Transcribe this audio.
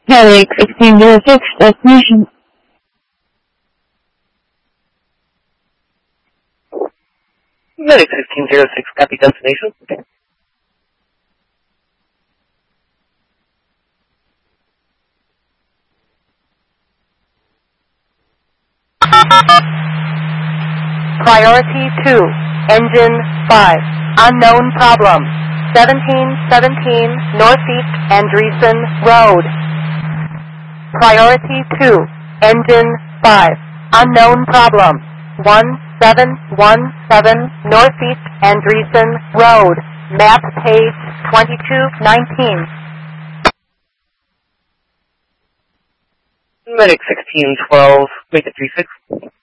Medic 1606, destination. Medic 1606, copy destination. Priority 2, engine 5, unknown problem, 1717 Northeast Andreessen Road. Priority 2, engine 5, unknown problem, 1717 Northeast Andreessen Road, map page 2219. Medic 1612, make it 36.